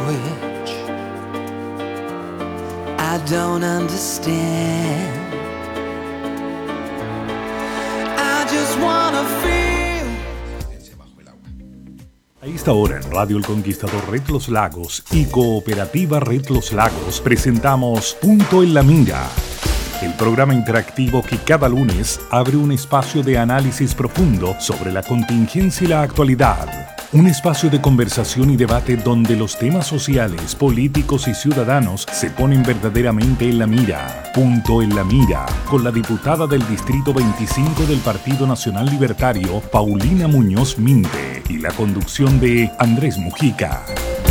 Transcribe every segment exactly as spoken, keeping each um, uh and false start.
language I don't understand. I just wanna feel. A esta hora en Radio El Conquistador Red Los Lagos y Cooperativa Red Los Lagos presentamos Punto en la Mira, el programa interactivo que cada lunes abre un espacio de análisis profundo sobre la contingencia y la actualidad. Un espacio de conversación y debate donde los temas sociales, políticos y ciudadanos se ponen verdaderamente en la mira. Punto en la Mira, con la diputada del Distrito veinticinco del Partido Nacional Libertario, Paulina Muñoz Minte, y la conducción de Andrés Mujica.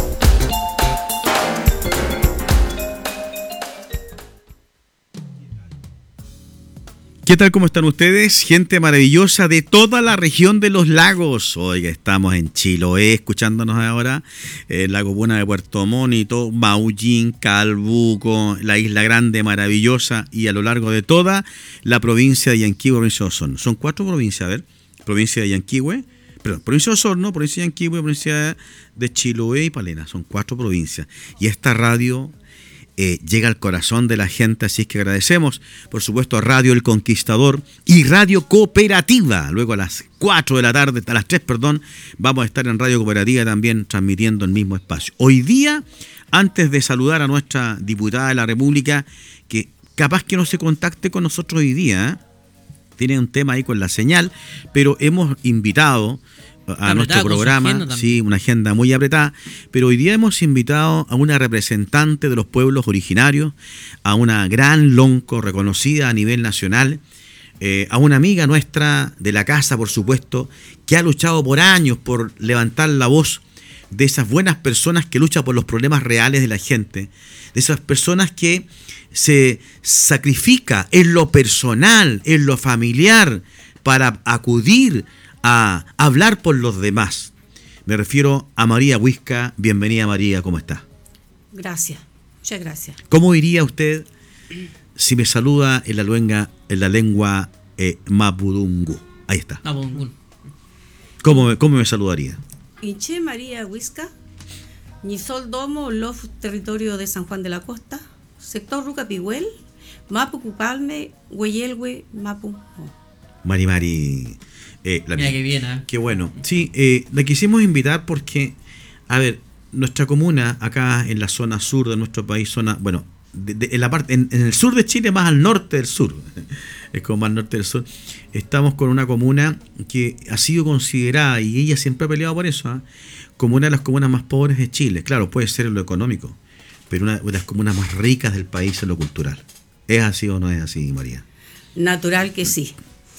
¿Qué tal? ¿Cómo están ustedes? Gente maravillosa de toda la región de los lagos. Oiga, estamos en Chiloé, escuchándonos ahora, en la comuna de Puerto Montt, Maullín, Calbuco, la Isla Grande maravillosa y a lo largo de toda la provincia de Yanquihue, provincia de Osorno. Son cuatro provincias, a ver, provincia de Yanquihue, perdón, provincia de Osorno, provincia de Yanquihue, provincia de Chiloé y Palena. Son cuatro provincias. Y esta radio Eh, llega al corazón de la gente, así es que agradecemos, por supuesto, a Radio El Conquistador y Radio Cooperativa. Luego a las cuatro de la tarde, a las tres, perdón, vamos a estar en Radio Cooperativa también transmitiendo el mismo espacio. Hoy día, antes de saludar a nuestra diputada de la República, que capaz que no se contacte con nosotros hoy día, ¿eh? Tiene un tema ahí con la señal, pero hemos invitado a nuestro programa, sí, una agenda muy apretada, pero hoy día hemos invitado a una representante de los pueblos originarios, a una gran lonco reconocida a nivel nacional, eh, a una amiga nuestra de la casa, por supuesto, que ha luchado por años por levantar la voz de esas buenas personas que luchan por los problemas reales de la gente, de esas personas que se sacrifica en lo personal, en lo familiar, para acudir a hablar por los demás. Me refiero a María Huisca. Bienvenida, María, ¿cómo está? Gracias, muchas gracias. ¿Cómo diría usted si me saluda en la lengua, en la lengua eh, mapudungun? Ahí está. Mapudungun. ¿Cómo, me, ¿Cómo me saludaría? Inche María Huisca, Ñizol Domo, Lof, territorio de San Juan de la Costa, sector Rucapihuel, Mapu Cupalme, Hueyelhue, Mapu. Oh. Mari Mari. Eh, la Mira qué bien, ¿eh? Qué bueno. Sí, eh, la quisimos invitar porque, a ver, nuestra comuna acá en la zona sur de nuestro país, zona, bueno, de, de, en la parte, en, en el sur de Chile, más al norte del sur, es como más norte del sur, estamos con una comuna que ha sido considerada, y ella siempre ha peleado por eso, ¿eh? como una de las comunas más pobres de Chile. Claro, puede ser en lo económico, pero una de las comunas más ricas del país en lo cultural. ¿Es así o no es así, María? Natural que sí.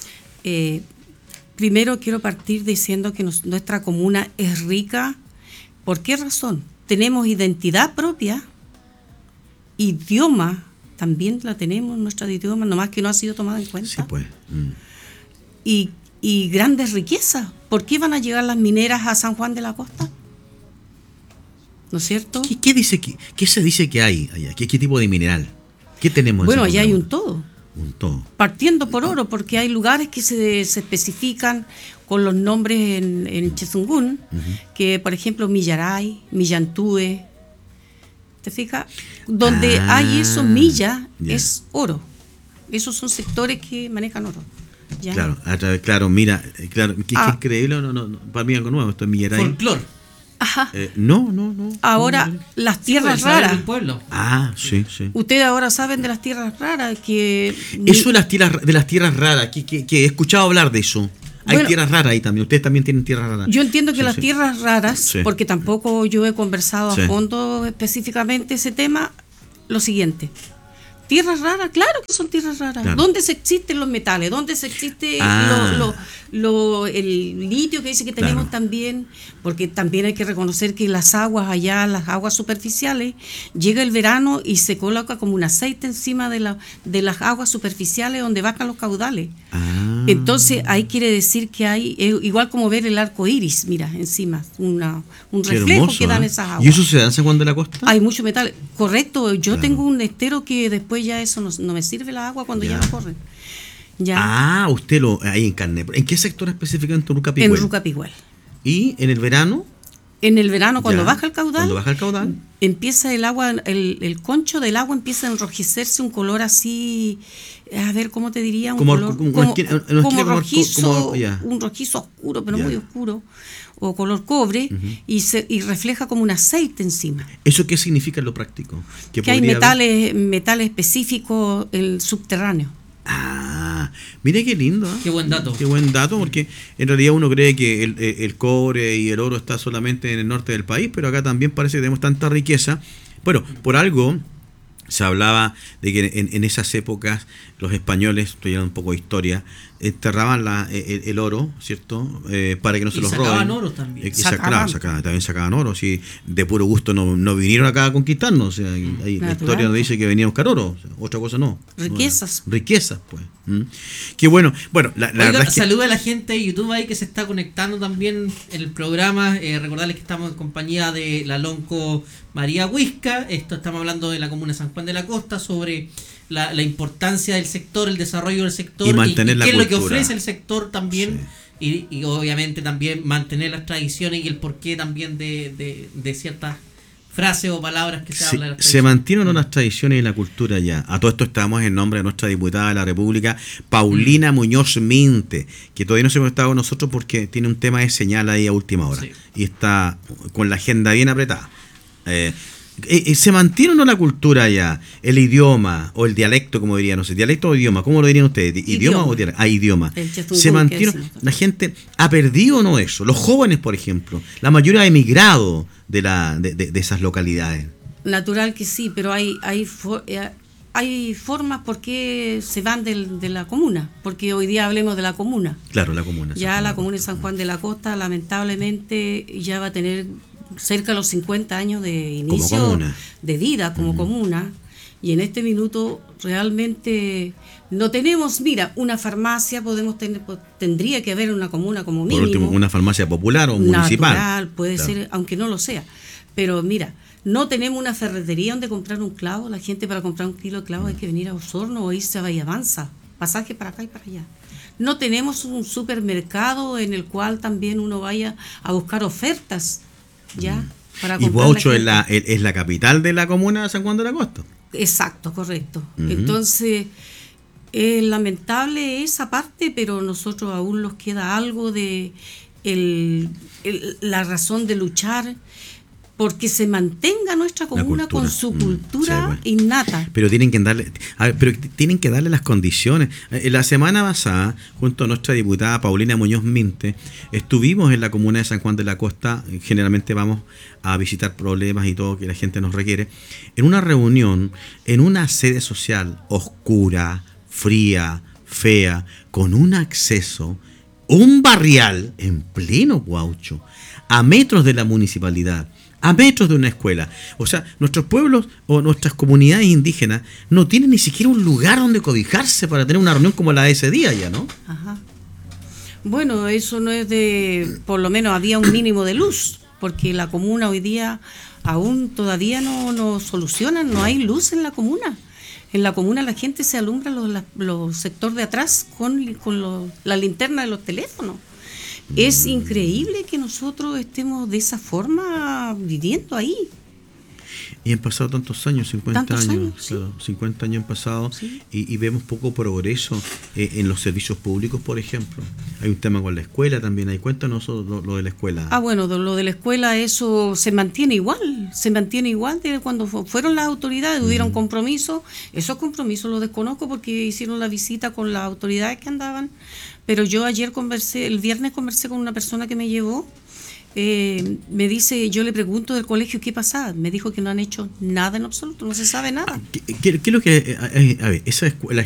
Eh, Primero quiero partir diciendo que nos, nuestra comuna es rica. ¿Por qué razón? Tenemos identidad propia, idioma, también la tenemos, nuestra idioma, nomás que no ha sido tomada en cuenta. Sí, pues. Mm. Y, y grandes riquezas. ¿Por qué van a llegar las mineras a San Juan de la Costa? ¿No es cierto? ¿Qué, qué, dice que, qué se dice que hay allá? ¿Qué, qué tipo de mineral? ¿Qué tenemos? Bueno, allá hay un todo. Un todo. Partiendo por oro, porque hay lugares que se, se especifican con los nombres en, en Chezungún, uh-huh. que por ejemplo Millaray, Millantúe, ¿te fijas? Donde ah, hay eso, milla, yeah. es oro. Esos son sectores que manejan oro. ¿Ya? Claro, a través, claro, mira, claro, qué, ah. qué increíble, no, no, no, para mí algo nuevo, esto es Millaray. Folclor. Ajá. Eh, no, no, no. Ahora, no, no. las tierras sí, raras. Del pueblo. Ah, sí, sí. Ustedes ahora saben de las tierras raras que... Eso de las tierras, de las tierras raras, que, que, que he escuchado hablar de eso. Hay bueno, tierras raras ahí también, ustedes también tienen tierras raras. Yo entiendo que sí, las sí. tierras raras, sí. porque tampoco yo he conversado sí. a fondo específicamente ese tema, lo siguiente. Tierras raras, claro que son tierras raras. Claro. ¿Dónde se existen los metales? ¿Dónde se existe ah. lo, lo, lo, el litio que dice que tenemos claro. también? Porque también hay que reconocer que las aguas allá, las aguas superficiales, llega el verano y se coloca como un aceite encima de, la, de las aguas superficiales donde bajan los caudales. Ah. Entonces ahí quiere decir que hay, igual como ver el arco iris, mira, encima, una, un Qué reflejo hermoso, que dan ¿eh? esas aguas. ¿Y eso se da en San Juan de la Costa? Hay mucho metal, correcto. Yo claro. tengo un estero que después ya eso no, no me sirve la agua cuando ya, ya no corre. Ya. Ah, usted lo ahí en carne. ¿En qué sector específicamente? En Rucapihuel. En Rucapihuel. ¿Y en el verano? En el verano, cuando Ya, baja el caudal, cuando baja el caudal. empieza el agua, el, el concho del agua empieza a enrojecerse un color así, a ver, ¿cómo te diría? Un Como- color como- como, como- como como- rojizo, como- ya. un rojizo oscuro, pero Ya. muy oscuro, o color cobre, y, se, y refleja como un aceite encima. ¿Eso qué significa en lo práctico? Que hay podría haber- metales, metales específicos en el subterráneo. Ah, mire qué lindo. ¿eh? Qué buen dato. Qué buen dato, porque en realidad uno cree que el, el- el cobre y el oro está solamente en el norte del país, pero acá también parece que tenemos tanta riqueza. Bueno, por algo se hablaba de que en, en esas épocas los españoles, estoy hablando un poco de historia, enterraban la, el, el oro, ¿cierto? Eh, para que no se Y los sacaban roben. oro también. Eh, saca- Sacaban. claro, sacaban, también sacaban oro. Si de puro gusto no, no vinieron acá a conquistarnos. O sea, hay- hay- la Natural. historia nos dice que venían a buscar oro. O sea, otra cosa no. Riquezas. No, riquezas, pues. ¿Mm? Qué bueno. Bueno, la, la Oiga, verdad es que... saluda a la gente de YouTube ahí que se está conectando también en el programa. Eh, recordarles que estamos en compañía de la Lonco María Huisca. Esto estamos hablando de la comuna de San Juan de la Costa, sobre la, la importancia del sector, el desarrollo del sector Y mantener la qué es lo que cultura. ofrece el sector también. Y, y obviamente también mantener las tradiciones y el porqué también de, de, de ciertas frases o palabras que se, Se, hablan. de las se tradiciones. mantienen las tradiciones y la cultura ya. A todo esto estamos en nombre de nuestra diputada de la República, Paulina Muñoz Minte, que todavía no se ha conectado con nosotros porque tiene un tema de señal ahí a última hora. Sí. Y está con la agenda bien apretada. Eh, eh, eh, ¿Se mantiene o no la cultura ya? El idioma o el dialecto, como dirían, no sé, dialecto o idioma, ¿cómo lo dirían ustedes? ¿Idioma, Idioma. o dialecto? Ah, idioma. El chastungún ¿Se que mantiene? decimos. La gente ha perdido o no eso. Los jóvenes, por ejemplo, la mayoría ha emigrado de, la, de, de, de esas localidades. Natural que sí, pero hay hay fo- eh, hay formas por qué se van del- de la comuna, porque hoy día hablemos de la comuna. Claro, la comuna. Ya la comuna de San Juan de la Costa lamentablemente ya va a tener cerca de los cincuenta años de inicio comuna. de vida como comuna, y en este minuto realmente no tenemos, mira, una farmacia, podemos tener, pues, tendría que haber una comuna como Por mínimo. último, una farmacia popular o municipal. Natural, puede Claro. ser, aunque no lo sea. Pero mira, no tenemos una ferretería donde comprar un clavo. La gente para comprar un kilo de clavo hay que venir a Osorno o irse a Vallavanza, pasaje para acá y para allá. No tenemos un supermercado en el cual también uno vaya a buscar ofertas, ¿ya? Para Y comprar Huaucho la es la, es es la capital de la comuna de San Juan de la Costa. Exacto, correcto. Ujú. Entonces, es lamentable esa parte, pero nosotros aún nos queda algo de el, el- la razón de luchar porque se mantenga nuestra comuna cultura. con su Mm, cultura sí, bueno. innata. Pero tienen que darle, a ver, pero tienen que darle las condiciones. Eh, La semana pasada, junto a nuestra diputada Paulina Muñoz Minte, estuvimos en la comuna de San Juan de la Costa. Generalmente vamos a visitar problemas y todo que la gente nos requiere. En una reunión, en una sede social oscura, fría, fea, con un acceso, un barrial en pleno Huaucho, a metros de la municipalidad, a metros de una escuela. O sea, nuestros pueblos o nuestras comunidades indígenas no tienen ni siquiera un lugar donde cobijarse para tener una reunión como la de ese día ya, ¿no? Ajá. Bueno, eso no es de, por lo menos había un mínimo de luz, porque la comuna hoy día aún todavía no, no solucionan, no hay luz en la comuna. En la comuna la gente se alumbra los, la- los sectores de atrás con, con los- la linterna de los teléfonos. Es increíble que nosotros estemos de esa forma viviendo ahí. Y han pasado tantos años, cincuenta Tantos años, años, sí. claro, cincuenta años han pasado Sí. y, y vemos poco progreso eh, en los servicios públicos, por ejemplo. Hay un tema con la escuela también, ahí cuéntanos lo, lo de la escuela. Ah, bueno, de lo de la escuela, eso se mantiene igual, se mantiene igual de cuando fu- fueron las autoridades, hubieron compromisos. Esos compromisos los desconozco porque hicieron la visita con las autoridades que andaban, pero yo ayer conversé, el viernes conversé con una persona que me llevó. Eh, me dice, yo le pregunto del colegio qué pasaba, me dijo que no han hecho nada en absoluto, no se sabe nada. ¿Qué, qué- qué es lo que... eh, eh, a ver, esa escuela,